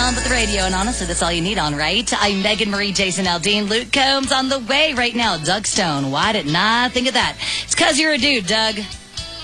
on but the radio, and honestly, that's all you need on, right? I'm Megan Marie, Jason Aldean, Luke Combs on the way right now. Doug Stone, why didn't I think of that? It's because you're a dude, Doug.